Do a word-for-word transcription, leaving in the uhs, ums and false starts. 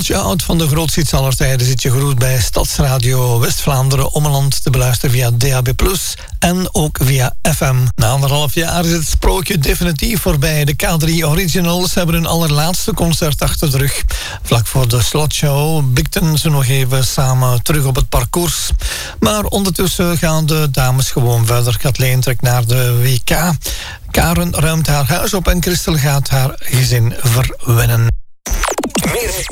Slotje van de grootste hits aller tijden zit je groet bij Stadsradio West-Vlaanderen Ommeland te beluisteren via D A B plus, en ook via F M. Na anderhalf jaar is het sprookje definitief voorbij. De K drie Originals hebben hun allerlaatste concert achter de rug. Vlak voor de slotshow blikten ze nog even samen terug op het parcours. Maar ondertussen gaan de dames gewoon verder. Kathleen trekt naar de W K. Karen ruimt haar huis op en Christel gaat haar gezin verwennen.